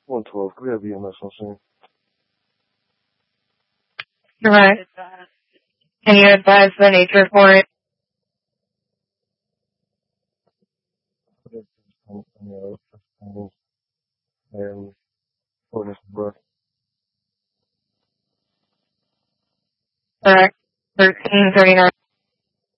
112. Could we have EMS on scene? Correct. Can you advise the nature for it? And ordinance of breath. Correct. 1339.